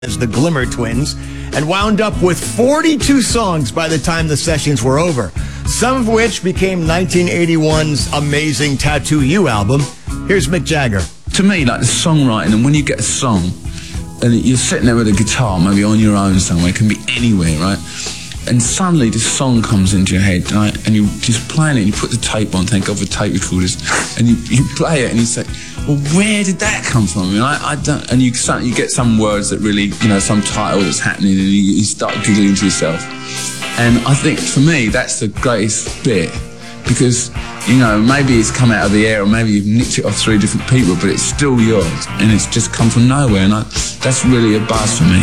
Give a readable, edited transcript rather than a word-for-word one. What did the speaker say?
as the Glimmer Twins, and wound up with 42 songs by the time the sessions were over, some of which became 1981's amazing Tattoo You album. Here's Mick Jagger. To me, like the songwriting, and when you get a song, and you're sitting there with a guitar, maybe on your own somewhere, it can be anywhere, right? And suddenly this song comes into your head, right? And you just playing it, and you put the tape on, thank God for tape recorders, and you play it, and you say, well, where did that come from? You know, I don't, and you get some words that really, you know, some title that's happening, and you start giggling to yourself. And I think, for me, that's the greatest bit, because, you know, maybe it's come out of the air, or maybe you've nicked it off 3 different people, but it's still yours, and it's just come from nowhere, and that's really a buzz for me.